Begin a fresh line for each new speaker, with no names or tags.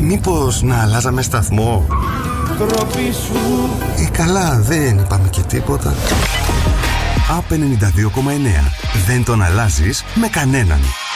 Μήπως να αλλάζαμε σταθμό?
Τροπή σου.
Καλά, δεν είπαμε και τίποτα. ΑΠ 92,9. Δεν τον αλλάζεις με κανέναν.